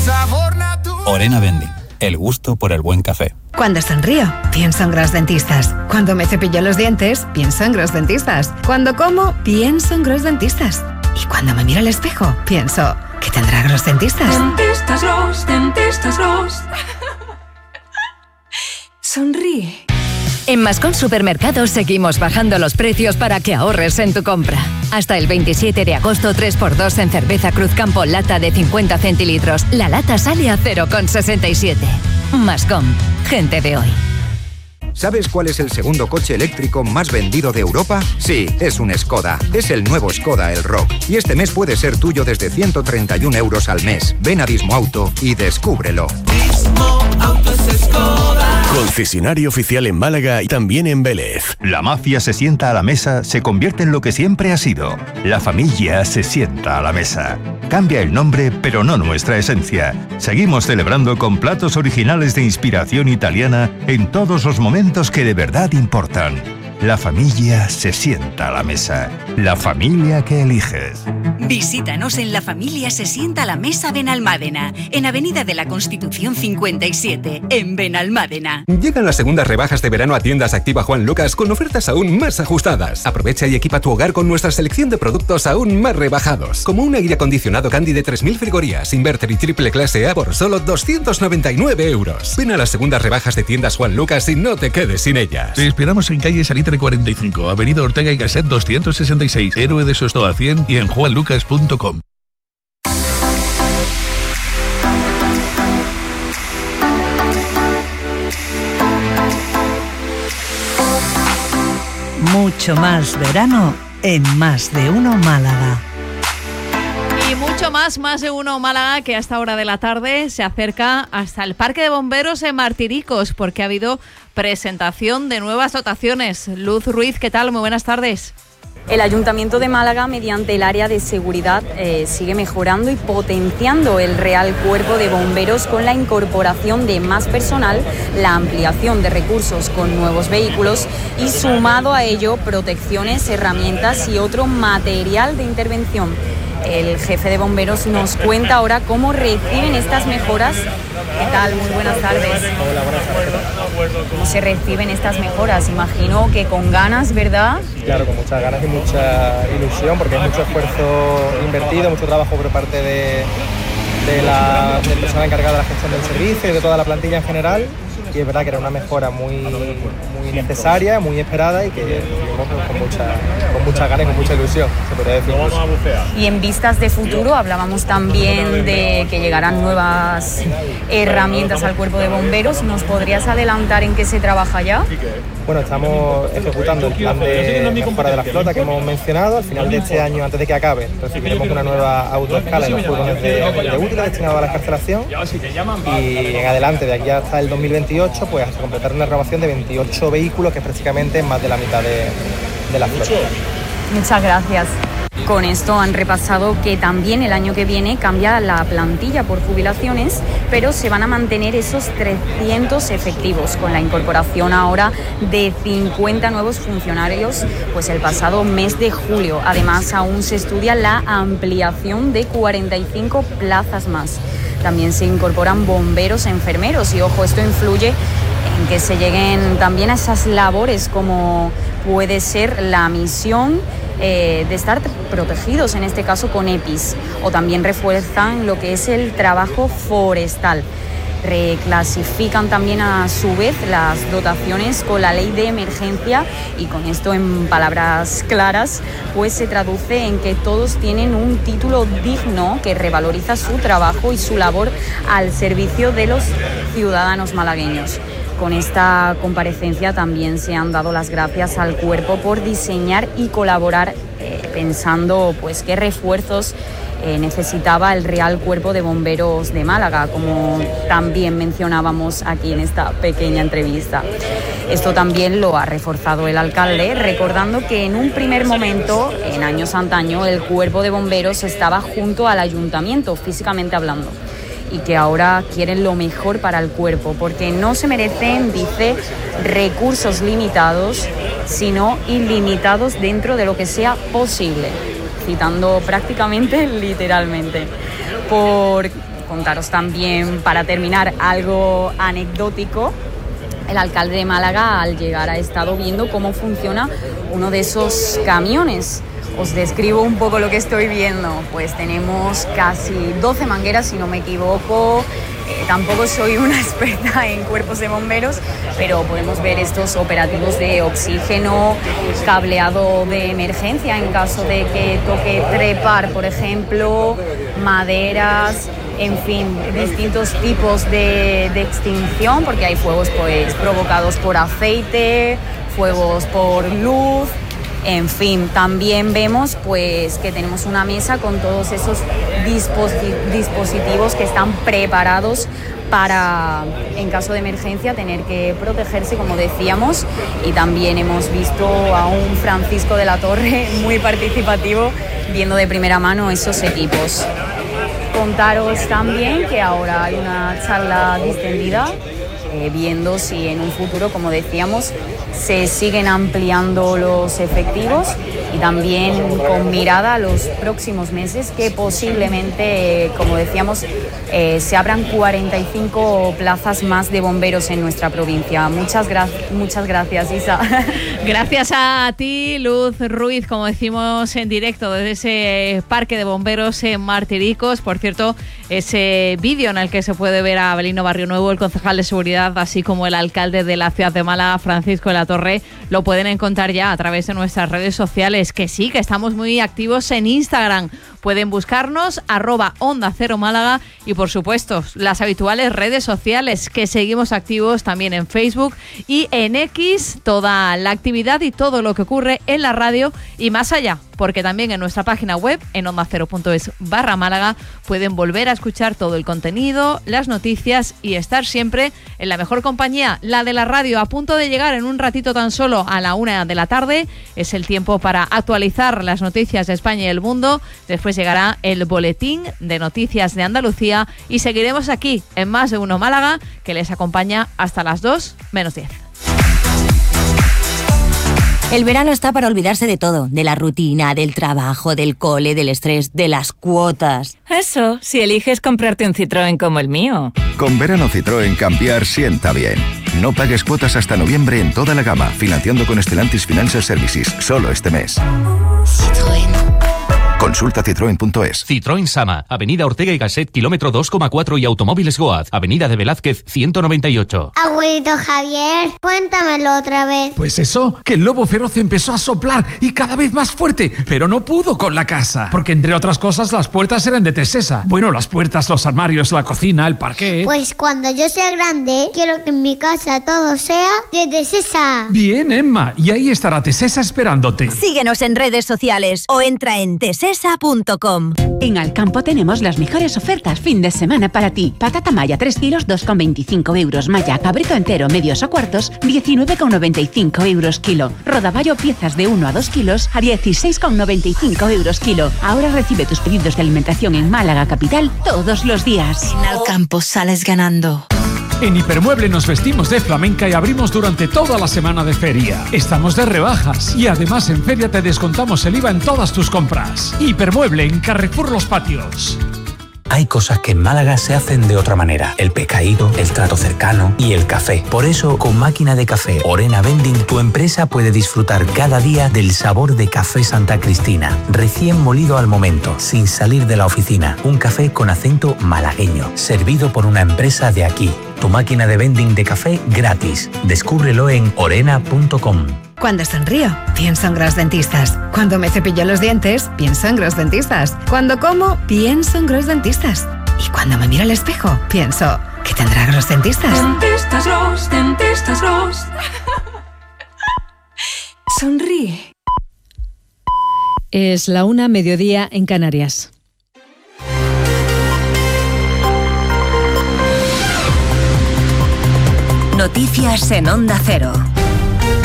Orena Vending, el gusto por el buen café. Cuando sonrío, pienso en Gros Dentistas. Cuando me cepillo los dientes, pienso en Gros Dentistas. Cuando como, pienso en Gros Dentistas. Y cuando me miro al espejo, pienso, ¿qué tendrá Gros Dentistas? Dentistas Gros, Dentistas Gros. Sonríe. En Mascón Supermercados seguimos bajando los precios para que ahorres en tu compra. Hasta el 27 de agosto 3x2 en cerveza Cruzcampo lata de 50 centilitros. La lata sale a 0,67. Mascón, gente de hoy. ¿Sabes cuál es el segundo coche eléctrico más vendido de Europa? Sí, es un Skoda. Es el nuevo Skoda Elroq. Y este mes puede ser tuyo desde 131 euros al mes. Ven a Dismo Auto y descúbrelo. Dismo Auto es Skoda. Concesionario oficial en Málaga y también en Vélez. La mafia se sienta a la mesa, se convierte en lo que siempre ha sido. La familia se sienta a la mesa. Cambia el nombre, pero no nuestra esencia. Seguimos celebrando con platos originales de inspiración italiana en todos los momentos que de verdad importan. La familia se sienta a la mesa. La familia que eliges. Visítanos en La Familia se sienta a la mesa Benalmádena, en Avenida de la Constitución 57, en Benalmádena. Llegan las segundas rebajas de verano a Tiendas Activa Juan Lucas con ofertas aún más ajustadas. Aprovecha y equipa tu hogar con nuestra selección de productos aún más rebajados, como un aire acondicionado Candy de 3000 frigorías, inverter y triple clase A por solo 299 euros. Ven a las segundas rebajas de Tiendas Juan Lucas y no te quedes sin ellas. Te esperamos en calle Salitre 45, Avenida Ortega y Gasset 266, Héroe de Sostoa 100 y en juanlucas.com. Mucho más verano en Más de Uno Málaga. Y mucho más de uno Málaga, que a esta hora de la tarde se acerca hasta el Parque de Bomberos en Martiricos, porque ha habido presentación de nuevas dotaciones. Luz Ruiz, ¿qué tal? Muy buenas tardes. El Ayuntamiento de Málaga, mediante el área de seguridad, sigue mejorando y potenciando el Real Cuerpo de Bomberos con la incorporación de más personal, la ampliación de recursos con nuevos vehículos y, sumado a ello, protecciones, herramientas y otro material de intervención. El jefe de bomberos nos cuenta ahora cómo reciben estas mejoras. ¿Qué tal? Muy buenas tardes. Hola, buenas tardes. ¿Cómo se reciben estas mejoras? Imagino que con ganas, ¿verdad? Claro, con muchas ganas y mucha ilusión, porque hay mucho esfuerzo invertido, mucho trabajo por parte del personal encargado de la gestión del servicio y de toda la plantilla en general. Y es verdad que era una mejora muy necesaria, muy esperada y que recibimos con mucha ganas y con mucha ilusión, se podría decir. Y en vistas de futuro hablábamos también de que llegarán nuevas herramientas al cuerpo de bomberos. ¿Nos podrías adelantar en qué se trabaja ya? Bueno, estamos ejecutando el plan de mejora de la flota que hemos mencionado. Al final de este año, antes de que acabe, recibiremos una nueva autoescala en los furgones de útiles destinados a la excarcelación. Y en adelante, de aquí hasta el 2028, pues hasta completar una renovación de 28 vehículos, que es prácticamente más de la mitad de la flota. Muchas gracias. Con esto han repasado que también el año que viene cambia la plantilla por jubilaciones, pero se van a mantener esos 300 efectivos, con la incorporación ahora de 50 nuevos funcionarios, pues el pasado mes de julio. Además, aún se estudia la ampliación de 45 plazas más. También se incorporan bomberos, enfermeros y, ojo, esto influye en que se lleguen también a esas labores como puede ser la misión de estar protegidos, en este caso con EPIs, o también refuerzan lo que es el trabajo forestal. Reclasifican también a su vez las dotaciones con la ley de emergencia y con esto, en palabras claras, pues se traduce en que todos tienen un título digno que revaloriza su trabajo y su labor al servicio de los ciudadanos malagueños. Con esta comparecencia también se han dado las gracias al cuerpo por diseñar y colaborar pensando pues qué refuerzos necesitaba el Real Cuerpo de Bomberos de Málaga, como también mencionábamos aquí en esta pequeña entrevista. Esto también lo ha reforzado el alcalde, recordando que en un primer momento, en años antaño, el Cuerpo de Bomberos estaba junto al ayuntamiento, físicamente hablando, y que ahora quieren lo mejor para el cuerpo, porque no se merecen, dice, recursos limitados, sino ilimitados dentro de lo que sea posible, citando prácticamente literalmente. contaros también, para terminar, algo anecdótico. El alcalde de Málaga, al llegar, ha estado viendo cómo funciona uno de esos camiones. Os describo un poco lo que estoy viendo. Pues tenemos casi 12 mangueras, si no me equivoco. Tampoco soy una experta en cuerpos de bomberos, pero podemos ver estos operativos de oxígeno, cableado de emergencia en caso de que toque trepar, por ejemplo, maderas, en fin, distintos tipos de extinción, porque hay fuegos pues provocados por aceite, fuegos por luz. En fin, también vemos pues que tenemos una mesa con todos esos dispositivos que están preparados para, en caso de emergencia, tener que protegerse, como decíamos. Y también hemos visto a un Francisco de la Torre muy participativo, viendo de primera mano esos equipos. Contaros también que ahora hay una charla distendida, viendo si en un futuro, como decíamos, se siguen ampliando los efectivos, y también con mirada a los próximos meses, que posiblemente, como decíamos, se abran 45 plazas más de bomberos en nuestra provincia. Muchas gracias, Isa. Gracias a ti, Luz Ruiz, como decimos en directo desde ese parque de bomberos en Martiricos. Por cierto, ese vídeo en el que se puede ver a Abelino Barrio Nuevo, el concejal de seguridad, así como el alcalde de la ciudad de Málaga, Francisco de la Torre, lo pueden encontrar ya a través de nuestras redes sociales, que sí, que estamos muy activos en Instagram. Pueden buscarnos @Onda Cero Málaga, y por supuesto las habituales redes sociales, que seguimos activos también en Facebook y en X, toda la actividad y todo lo que ocurre en la radio y más allá, porque también en nuestra página web, en ondacero.es/Málaga, pueden volver a escuchar todo el contenido, las noticias y estar siempre en la mejor compañía, la de la radio. A punto de llegar en un ratito tan solo a la 1 de la tarde, es el tiempo para actualizar las noticias de España y el mundo. Después llegará el boletín de noticias de Andalucía y seguiremos aquí en Más de Uno Málaga, que les acompaña hasta las 2 menos 10. El verano está para olvidarse de todo, de la rutina, del trabajo, del cole, del estrés, de las cuotas. Eso, si eliges comprarte un Citroën como el mío. Con verano Citroën cambiar sienta bien. No pagues cuotas hasta noviembre en toda la gama, financiando con Stellantis Financial Services, solo este mes. Citroën. Consulta citroen.es. Citroën Sama, Avenida Ortega y Gasset, kilómetro 2,4 y Automóviles Goaz, Avenida de Velázquez, 198. Abuelito Javier, cuéntamelo otra vez. Pues eso, que el lobo feroz empezó a soplar y cada vez más fuerte, pero no pudo con la casa, porque entre otras cosas las puertas eran de Tesesa. Bueno, las puertas, los armarios, la cocina, el parquet. Pues cuando yo sea grande, quiero que en mi casa todo sea de Tesesa. Bien, Emma, y ahí estará Tesesa esperándote. Síguenos en redes sociales o entra en tesesa.com. En Alcampo tenemos las mejores ofertas fin de semana para ti. Patata maya 3 kilos, 2,25 euros. Maya cabrito entero, medios o cuartos, 19,95 euros kilo. Rodaballo piezas de 1 a 2 kilos a 16,95 euros kilo. Ahora recibe tus pedidos de alimentación en Málaga capital todos los días. En Alcampo sales ganando. En Hipermueble nos vestimos de flamenca y abrimos durante toda la semana de feria. Estamos de rebajas y además en feria te descontamos el IVA en todas tus compras. Hipermueble en Carrefour Los Patios. Hay cosas que en Málaga se hacen de otra manera. El pescadito, el trato cercano y el café. Por eso, con máquina de café Orena Vending, tu empresa puede disfrutar cada día del sabor de Café Santa Cristina. Recién molido al momento, sin salir de la oficina. Un café con acento malagueño, servido por una empresa de aquí. Tu máquina de vending de café gratis. Descúbrelo en orena.com. Cuando sonrío, pienso en Gros Dentistas. Cuando me cepillo los dientes, pienso en Gros Dentistas. Cuando como, pienso en Gros Dentistas. Y cuando me miro al espejo, pienso, ¿qué tendrá Gros Dentistas? Dentistas Gros, Dentistas Gros. Sonríe. Es la 1, mediodía en Canarias. Noticias en Onda Cero.